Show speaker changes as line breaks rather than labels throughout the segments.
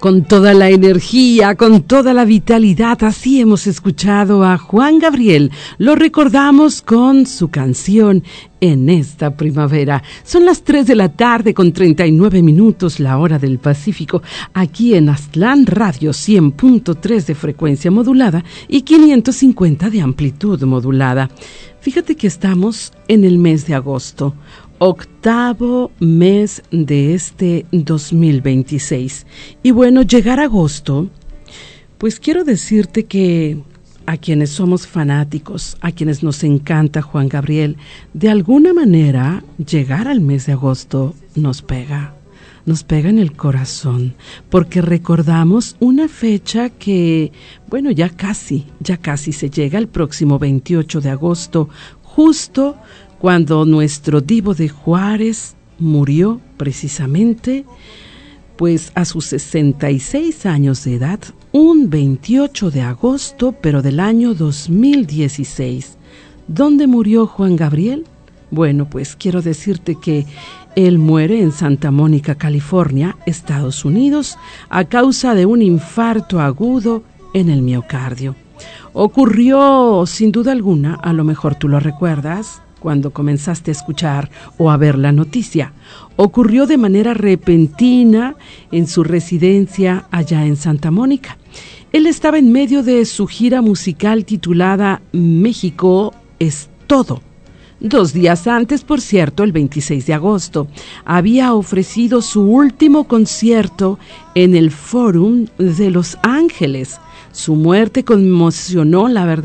Con toda la energía, con toda la vitalidad, así hemos escuchado a Juan Gabriel. Lo recordamos con su canción En esta primavera. Son las 3 de la tarde con 39 minutos, la hora del Pacífico, aquí en Aztlán Radio 100.3 de frecuencia modulada y 550 de amplitud modulada. Fíjate que estamos en el mes de agosto, octavo mes de este 2026. Y bueno, llegar a agosto, pues quiero decirte que a quienes somos fanáticos, a quienes nos encanta Juan Gabriel, de alguna manera llegar al mes de agosto nos pega en el corazón, porque recordamos una fecha que, bueno, ya casi se llega el próximo 28 de agosto, justo cuando nuestro Divo de Juárez murió precisamente, pues a sus 66 años de edad, un 28 de agosto, pero del año 2016. ¿Dónde murió Juan Gabriel? Bueno, pues quiero decirte que él muere en Santa Mónica, California, Estados Unidos, a causa de un infarto agudo en el miocardio. Ocurrió, sin duda alguna, a lo mejor tú lo recuerdas, cuando comenzaste a escuchar o a ver la noticia. Ocurrió de manera repentina en su residencia allá en Santa Mónica. Él estaba en medio de su gira musical titulada México es todo. 2 días antes, por cierto, el 26 de agosto, había ofrecido su último concierto en el Fórum de Los Ángeles. Su muerte conmocionó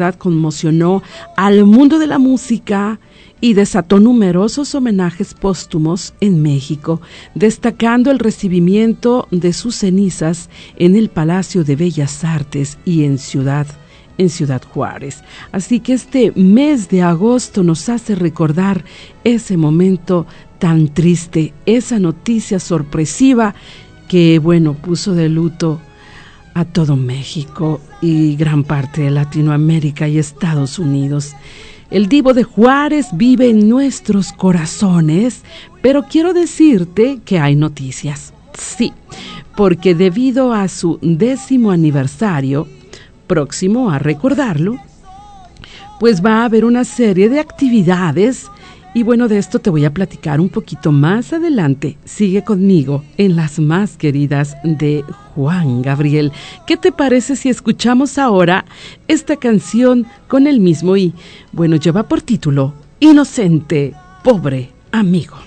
al mundo de la música y desató numerosos homenajes póstumos en México, destacando el recibimiento de sus cenizas en el Palacio de Bellas Artes y en Ciudad Juárez. Así que este mes de agosto nos hace recordar ese momento tan triste, esa noticia sorpresiva que, bueno, puso de luto a todo México y gran parte de Latinoamérica y Estados Unidos. El Divo de Juárez vive en nuestros corazones, pero quiero decirte que hay noticias. Sí, porque debido a su 10º aniversario, próximo a recordarlo, pues va a haber una serie de actividades y bueno, de esto te voy a platicar un poquito más adelante. Sigue conmigo en las más queridas de Juan Gabriel. ¿Qué te parece si escuchamos ahora esta canción con el mismo y, bueno, lleva por título Inocente, pobre amigo?